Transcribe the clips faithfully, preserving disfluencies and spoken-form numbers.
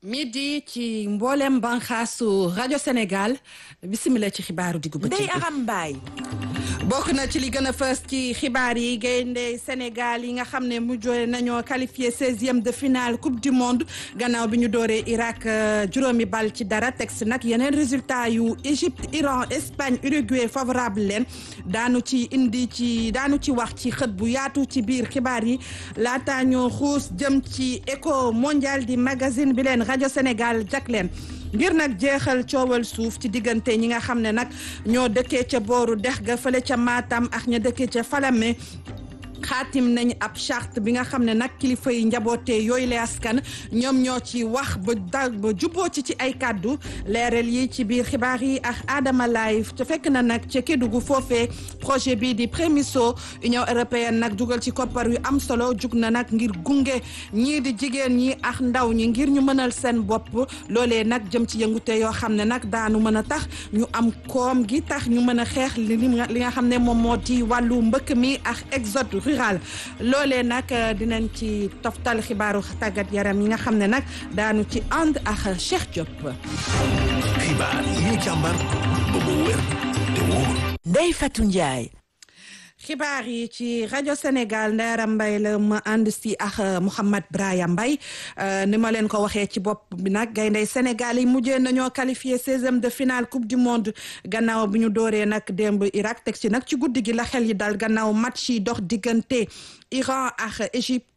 midi ci mboolem banxaasu rajo Sénégal bisimila ci xibaaru diggu bëccëg Ndeye Aram Mbaye bokk na ci li gën a fës ci xibaar yi gaynde Sénégal yi nga xam ne mujjee nañoo qualifié seizième de finale coupe du monde gannaaw bi ñu dooree Irak juróomi bal ci dara teg si nag yeneen résultat yu Égypte Iran Espagne Uruguay favorable leen daanu ci indi ci daanu ci wax ci xët bu yaatu ci biir xibaar yi laata ñoo xuus jëm ci éco mondial di magazine bi leen rajo Sénégal jak leen ngir nag jeexal coowal suuf ci diggante ñi nga xam ne nag ñoo dëkkee ca booru dex ga fële ca Matam ak ña dëkkee ca Falamé xaatim nañ ab charte bi nga xam ne nag kilifa yi njabootee yooyu la askan ñoom ñoo ci wax ba da ba jubboo ci ci ay kàddu leeral yi ci biir xibaar yi ak Adama Live te fekk na nag ca Kédougou foofee projet bi di Prémisso Union européenne nag dugal ci koppar yu am solo jug na nag ngir gunge ñii di jigéen ñi ak ndaw ñi ngir ñu mënal seen bopp loolee nag jëm ci yëngute yoo xam ne nag daanu mën a tax ñu am koom gi tax ñu mën a xeex li li nga xam ne moom moo di wàllu mbëkk mi ak exode rural loolee nag dinañ ci toftal xibaaru tàggat yaram yi nga xam ne nag daanu ci ànd ak Cheikh Diop. xibaar yi ñu càmbar ba mu wér te wóor. Ndeye Fatou Ndiaye. xibaar yi ci rajo Sénégal Ndeye Aram Mbaye la ma ànd si ak Mouhamed Braya Mbaye ni ma leen ko waxee ci bopp bi nag gayndey Sénégal yi mujjee nañoo qualifié seizième de finale coupe du monde gannaaw bi ñu dooree nag démb Irak teg ci nag ci guddi gi la xel yi dal gannaaw match yi dox diggante Iran ak Égypte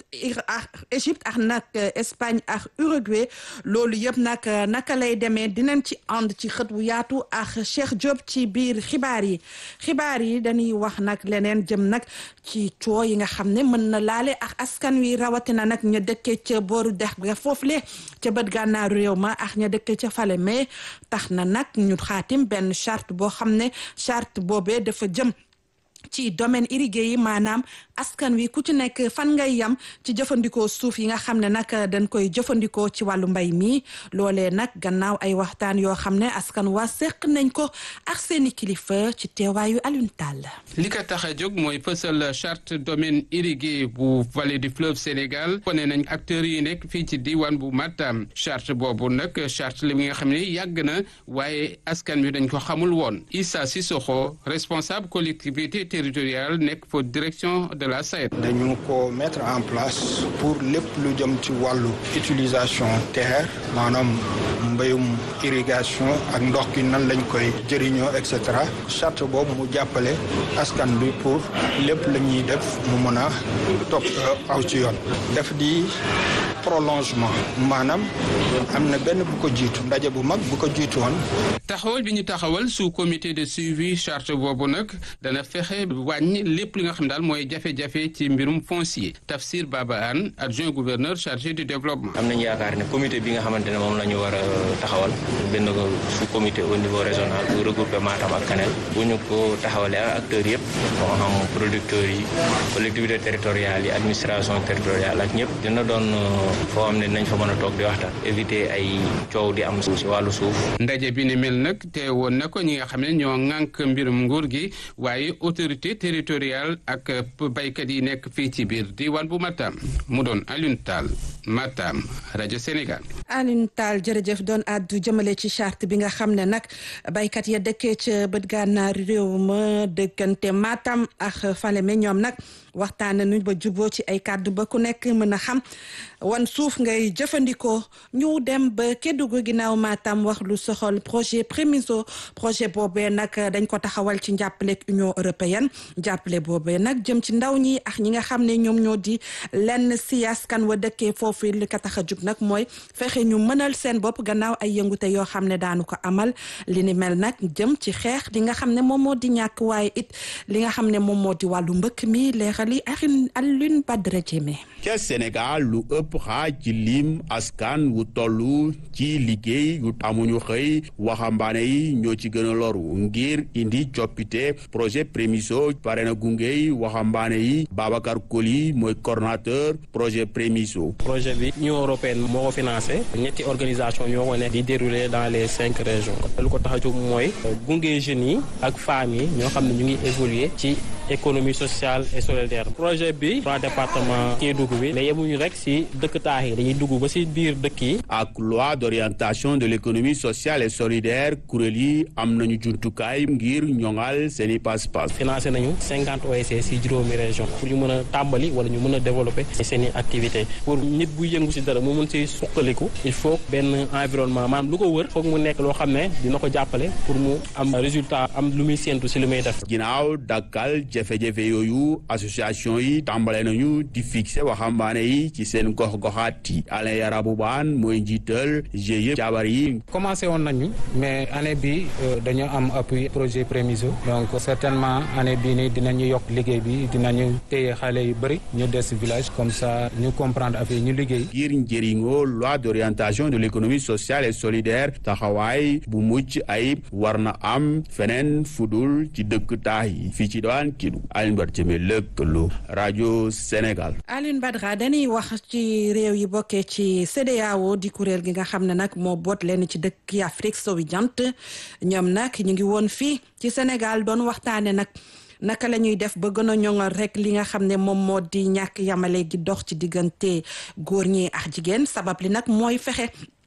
Égypte ak nag Espagne ak Uruguay loolu yëpp nag naka lay demee dinañ ci ànd ci xët wu yaatu ak Cheikh Diop ci biir xibaar yi xibaar yi dañuy wax nag leneen jëm nag ci coo yi nga xam ne mën na laale ak askan wi rawatina nag ña dëkkee ca booru dex ga foofule ca bët gànnaaru réew ma ak ña dëkkee ca Falémé tax na nag ñu xaatim benn charte boo xam ne charte boobee dafa jëm ci domaine irrigué yi maanaam askan wi ku ci nekk fan ngay yam ci jëfandikoo suuf yi nga xam ne nag dañ koy jëfandikoo ci wàllu mbay mi loolee nag gannaaw ay waxtaan yoo xam ne askan waa seq nañ ko ak seeni kilifa ci teewaayu Alioune Tall. li ko tax a jóg mooy fësal charte domaine irrigué bu vallée du fleuve Sénégal wane nañ acteurs yi nekk fii ci diwaan bu Matam charte boobu nag charte li nga xam ne yàgg na waaye askan wi dañ ko xamul woon Issa Sissoko responsable collectivité territoriale nekk pour direction de la S A E D. dañu ko mettre en place pour lépp lu jëm ci wàllu utilisation terre maanaam mbéyum irrigation ak ndox gi nan lañ koy jëriñoo et cetera charte boobu mu jàppale askan bi pour lépp la ñuy def mu mën a topp aw ci yoon def di prolongement maanaam am na benn bu ko jiitu ndaje bu mag bu ko jiitu woon. taxawal bi ñu taxawal sous comité de suivi charte boobu nag dana fexe wàññi lépp li nga xam daal mooy jafe-jafe ci mbirum foncier Tafsir Baba Anne adjoint gouverneur chargé du développement. am nañu yaakaar ne comité bi nga xamante ne moom la ñu war a taxawal benn sous comité au niveau régional bu regroupé Matam ak Kanel bu ñu ko taxawalee ak acteurs yëpp moo xam producteurs yi collectivités territoriales yi administration territoriale ak ñëpp dina doon foo xam ne nañ fa mën a toog di waxtaan éviter ay coow di am si wàllu suuf. ndaje bi ni mel nag te woon na ko ñi nga xam ne ñoo ŋànk mbirum nguur gi waaye autorité territoriale ak baykat yi nekk fii ci biir diwaan bu Matam mu doon Alioune Tall Matam rajo Sénégal. Alioune Tall jërëjëf doon àddu jëmale ci charte bi nga xam ne nag baykat ya dëkkee ca bët gànnaar réew ma dëkkante Matam ak Falémé ñoom nag waxtaan nañu ba juboo ci ay kàddu ba ku nekk mën a xam wan suuf ngay jëfandikoo ñu dem ba Kédougou ginnaaw Matam wax lu soxal projet Prémisso projet boobee nag dañ ko taxawal ci njàppaleeg Union européenne jàppale boobee nag jëm ci ndaw ñi ak ñi nga xam ne ñoom ñoo di lenn si askan wa dëkkee foofu li ko tax a jug nag mooy fexe ñu mënal seen bopp gannaaw ay yëngute yoo xam ne daanu ko amal li ni mel nag jëm ci xeex li nga xam ne moom moo di ñàkk waaye it li nga xam ne moom moo di wàllu mbëkk mi leexali ak Alioune Badara Diémé. ca Sénégal lu ëpp xaaj ci lim askan wu toll ci liggéey yu amuñu xëy waxambaane yi ñoo ci gën a loru ngir indi coppite projet Prémisso pare na gungeey waxambaane yi Babacar Koli mooy coordonnateur projet Prémisso. projet bi Union européenne moo ko financé ñetti organisation ñoo ko nekk di dérouler dans les cinq régions lu ko tax a jóg mooy gunge jeunes yi ak femmes yi ñoo xam ne ñu ngi évoluer ci économie sociale et solidaire. projet bi trois département Kédougou bi mais yemuñu rek si dëkk taax yi dañuy dugg ba si biir dëkk yi. ak loi d'orientation de l'économie sociale et solidaire kuréel yi am nañu jumtukaay ngir ñoŋal seeni pas-pas. financé nañu cinquante O S C si juróomi région pour ñu mën a tàmbali wala ñu mën a développer seeni activité pour nit bu yëngu si dara mu mën si suqaliku il faut benn environnement maanaam lu ko wër foog mu nekk loo xam ne dina ko jàppale pour mu am résultat am lu muy séentu si li muy def. ginnaaw dakkal jafe-jafe yooyu association yi tàmbale nañu di fixé waxambaane yi ci seen gox-goxaat yi Alain Yarabou Bane mooy njiital G I E jabar yi. commencé woon nañu mais année bi dañoo am appui projet Prémiso donc certainement année bii nii dinañu yokk liggéey bi dinañu téye xale yu bëri ñu des village comme ça ñu comprendre affaire ñu liggéey. ngir njëriñoo loi d'orientation de l'économie sociale et solidaire taxawaay bu mucc ayib war na am feneen fudul ci dëkk taax yi fii ci doon Kédougou Alioune Badara Diémé lëkkaloo rajo Sénégal. Alioune Badara dañuy wax ci réew yi bokkee ci C E D E A O di kuréel gi nga xam ne nag moo boot leen ci dëkk yi Afrique sowu jant ñoom nag ñu ngi woon fii ci Sénégal doon waxtaane nag naka la ñuy def ba gën a ñoŋal rek li nga xam ne moom moo di ñàkk yamale gi dox ci diggante góor ñi ak jigéen sabab li nag mooy fexe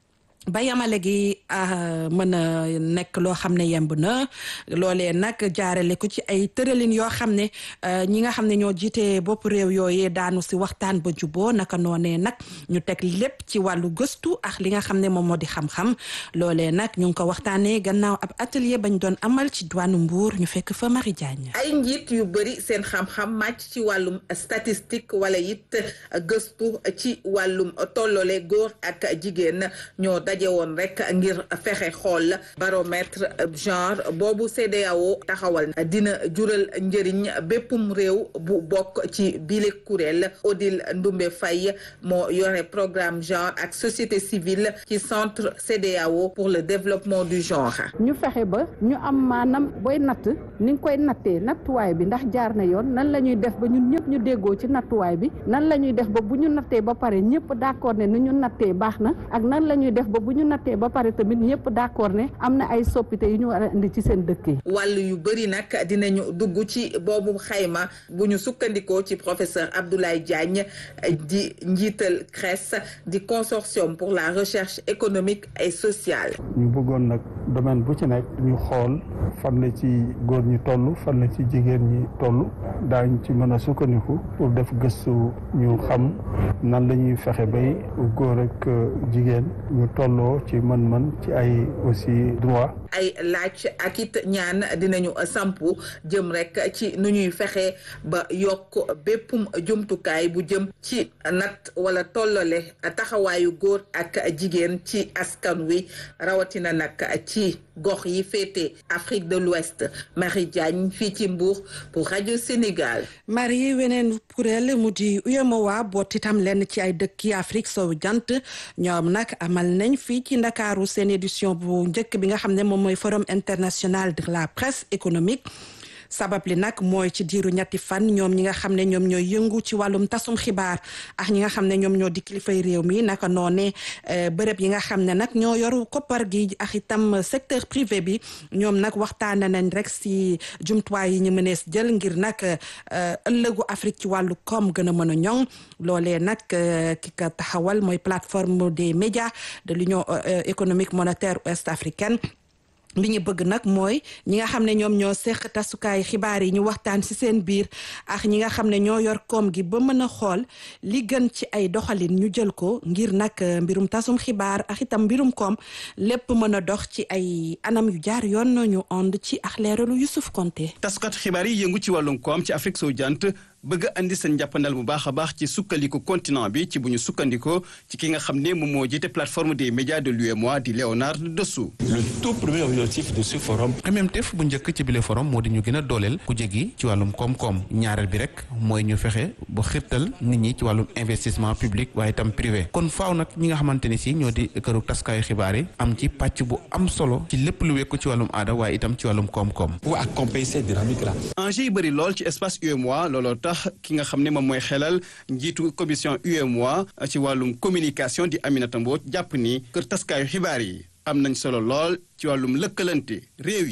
ba yamale gi mën a nekk loo xam ne yemb na loolee nag jaarale ko ci ay tëralin yoo xam ne ñi nga xam ne ñoo jiite bopp réew yooyee daanu si waxtaan ba juboo naka noonee nag ñu teg lépp ci wàllu gëstu ak li nga xam ne moom moo di xam-xam loolee nag ñu ngi ko waxtaanee gannaaw ab atelier bañ doon amal ci diwaanu Mbour ñu fekk fa Marie Diagne. ay njiit yu bëri seen xam-xam màcc ci wàllum statistique wala it gëstu ci wàllum tolloole góor ak jigéen ñoo daje woon rek ngir fexe xool baromètre genre boobu C E D E A O taxawal dina jural njëriñ béppum réew bu bokk ci bile kuréel. Odile Ndoumbe Faye moo yore programme genre ak société civile ci centre C E D E A O pour le développement du genre. ñu fexe ba ñu am maanaam booy natt ni nga koy nattee nattuwaay bi ndax jaar na yoon nan la ñuy def ba ñun ñëpp ñu déggoo ci nattuwaay bi nan la ñuy def ba bu ñu nattee ba pare ñëpp d'accord ne ni ñu nattee baax na ak nan la ñuy def ba bu ñu nattee ba pare tamit ñëpp d'accord ne am na ay soppite yu ñu war a indi ci seen dëkk yi. wàll yu bëri nag dinañu dugg ci boobu xayma bu ñu sukkandikoo ci professeur Abdoulaye Diagne di njiital C R E S di consortium pour la recherche économique et sociale. ñu bëggoon nag domaine bu ci nekk ñu xool fan la ci góor ñi toll fan la ci jigéen ñi toll daañ ci mën a sukkandiku pour def gëstu ñu xam nan la ñuy fexe bay góor ak jigéen ñu tolloo ci mën-mën ci ay aussi droit. ay laaj ak it ñaan dinañu sampu jëm rek ci nu ñuy fexe ba yokk béppum jumtukaay bu jëm ci nat wala tollale taxawaayu góor ak jigéen ci askan wi rawatina nag ci gox yi féete Afrique de l'Ouest. Marie Diagne fii ci Mbour pour rajo Sénégal. Marie weneen kuréel mu di U E M O A boot itam lenn ci ay dëkk yi Afrique sowu jant ñoom nag amal nañ fii ci Ndakaaru seen édition bu njëkk bi nga xam ne moom mooy forum international de la presse économique. sabab li nag mooy ci diiru ñetti fan ñoom ñi nga xam ne ñoom ñooy yëngu ci wàllum tasum xibaar ak ñi nga xam ne ñoom ñoo di kilifay réew mi naka noone bërëb yi nga xam ne nag ñoo yoru koppar gi ak itam secteur privé bi ñoom nag waxtaane nañ rek si jumtuwaay yi ñu mënees jël ngir nag ëllëgu Afrique ci wàllu koom gën a mën a ñoŋ loolee nag ki ko taxawal mooy plateforme des médias de l'Union économique monétaire ouest africaine. li ñu bëgg nag mooy ñi nga xam ne ñoom ñoo seq tasukaay xibaar yi ñu waxtaan ci seen biir ak ñi nga xam ne ñoo yor koom gi ba mën a xool li gën ci ay doxalin ñu jël ko ngir nag mbirum tasum xibaar ak itam mbirum koom lépp mën a dox ci ay anam yu jaar yoon ñu ond ci ak leeralu Youssouf Konté. tasukat xibaar yi yëngu ci wàllum koom ci Afrique sowu jant bëgg andi seen njàppandal bu baax a baax ci sukkandiku continent bi ci bu ñu sukkandikoo ci ki nga xam ne moom moo jiite plateforme des médias de l'U E M O A di Léonard Dessous. le tout premier objectif de ce forum. xemmeemteef bu njëkk ci bile forum moo di ñu gën a dooleel ku jegi ci wàllum koom-koom ñaareel bi rek mooy ñu fexe ba xirtal nit ñi ci wàllum investissement public waaye itam privé kon faaw nag ñi nga xamante ni si ñoo di këru taskaayu xibaar yi am ci pàcc bu am solo ci lépp lu wekku ci wàllum aada waaye itam ci wàllum koom-koom. pour accompagner cette dynamique là. enjeu yi bëri lool ci espace U E M O A looloo tax ki nga xam ne moom mooy xelal njiitu commission U E M O A ci wàllum communication di Aminata Mbodj jàpp ni kër taskaayu xibaar yi am nañ solo lool ci wàllum lëkkalante réew yi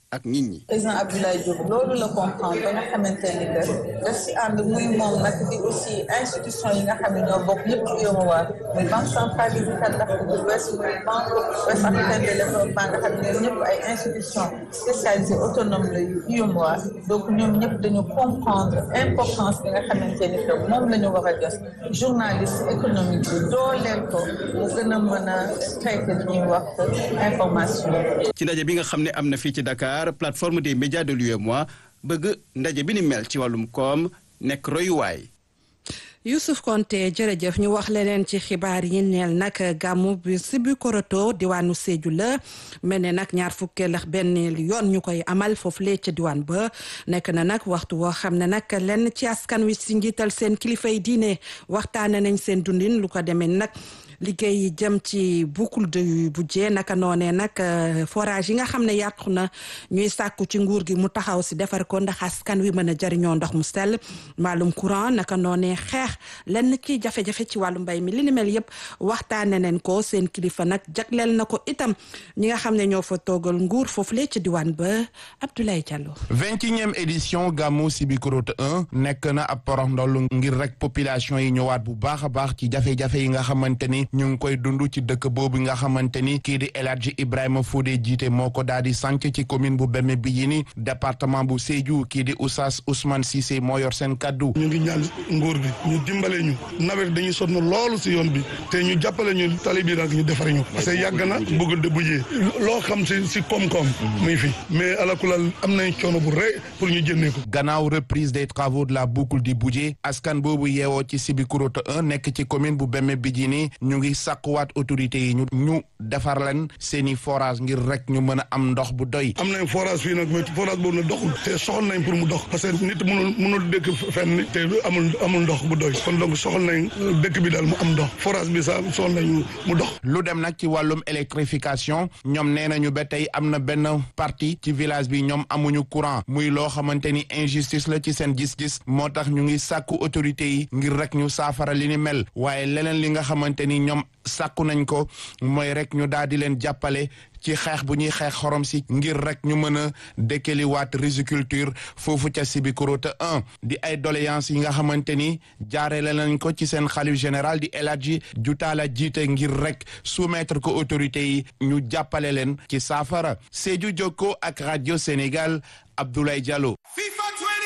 ak nit ñi. président Abdoulaye Diop loolu la comprendre ba nga xamante ni que daf si ànd muy moom nag di aussi institution yi nga xam ne ñoo bokk yëpp ci UEMOA muy banque centrale du d'Afrique de l'Ouest muy banque ouest africaine de développement nga xam ne ñëpp ay institutions spécialisées autonomes la yu UEMOA donc ñoom ñëpp dañu comprendre importance bi nga xamante ni que moom la ñu war a jox journaliste économique bi dooleel ko mu gën a mën a traiter li ñuy wax information. ci ndaje bi nga xam ne am na fii ci Dakar plateforme des médias de l'UEMOA bëgg ndaje bi ni mel ci wàllum koom nekk royuwaay. Youssouf Konté jërëjëf ñu wax leneen ci xibaar yi neel nag gàmmu bi Sibikoroto diwaanu Sédhiou la mel ne nag ñaar fukkeel ak benn yoon ñu koy amal foofu lee ca diwaan ba nekk na nag waxtu woo xam ne nag lenn ci askan wi si njiital seen kilifa yi diine waxtaane nañ seen dundin lu ko demee nag liggéey yi jëm ci boucle de Budjee naka noonee nag forage yi nga xam ne yàqu na ñuy sàkku ci nguur gi mu taxaw si defar ko ndax askan wi mën a jariñoo ndox mu sell maalum courant naka noonee xeex lenn ci jafe-jafe ci wàllu mbay mi li ni mel yëpp waxtaane nañ ko seen kilifa nag jagleel na ko itam ñi nga xam ne ñoo fa toogal nguur foofu lee ci diwaan ba Abdoulaye Diallo. vingt et unième édition gàmmu Sibikoroto un nekk na ab porox ndollu ngir rek population yi ñëwaat bu baax a baax ci jafe-jafe yi nga xamante ni ñu ngi koy dund ci dëkk boobu nga xamante ni kii di El Hadji Ibrahima Fodé jiite moo ko daal di sanc ci commune bu Beme Biyini département bu Sédhiou kii di Oustaz Ousmane Cissé moo yor seen kaddu. ñu ngi ñaan nguur bi ñu dimbale ñu nawet dañuy sonn loolu si yoon bi te ñu jàppale ñu tali bi nag ñu defare ñu parce que yàgg na bëgg de bujee loo xam si si koom-koom muy fi mais alakulal am nañ coono bu rëy pour ñu jëndee ko. gannaaw reprise des travaux de la boucle du Budjee askan boobu yeewoo ci Sibikoroto un nekk ci commune bu Beme Biyini ñu ngi sàkkuwaat autorités yi ñu ñu defar leen seeni forage ngir rek ñu mën a am ndox bu doy. am nañ forage fii nag mais forage boobu nag doxul te soxal nañ pour mu dox parce que nit mënul mënul dëkk fenn te amul amul ndox bu doy kon donc soxal nañ dëkk bi daal mu am ndox forage bi sax soxal nañ mu dox. lu dem nag ci wàllum électrification ñoom nee nañu ba tey am na benn partie ci village bi ñoom amuñu courant muy loo xamante ni injustice la ci seen gis-gis moo tax ñu ngi sàkku autorités yi ngir rek ñu saafara li ni mel waaye leneen li nga xamante ni ñoom sàkku nañ ko mooy rek ñu daal di leen jàppale ci xeex bu ñuy xeex xorom si ngir rek ñu mën a dékkaliwaat riziculture foofu ca Sibikoroto un di ay doléance yi nga xamante ni jaarale nañ ko ci seen xalif général di El Hadji Joutala jiite ngir rek soumettre ko autorité yi ñu jàppale leen ci saafara. Sédhiou Jokko ak Radio Sénégal Abdoulaye Diallo.